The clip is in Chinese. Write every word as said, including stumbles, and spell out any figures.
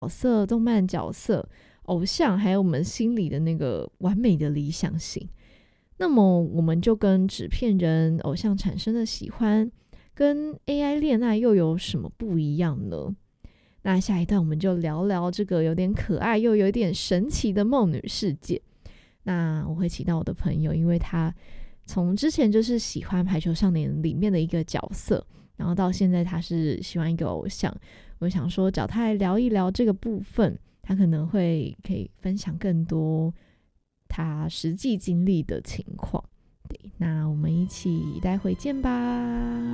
角色、动漫角色、偶像，还有我们心里的那个完美的理想型。那么我们就跟纸片人偶像产生的喜欢，跟 A I 恋爱又有什么不一样呢？那下一段我们就聊聊这个有点可爱又有点神奇的梦女世界。那我会请到我的朋友，因为他从之前就是喜欢排球少年里面的一个角色，然后到现在他是喜欢一个偶像，我想说找他来聊一聊这个部分，他可能会可以分享更多他实际经历的情况。对，那我们一起待会见吧。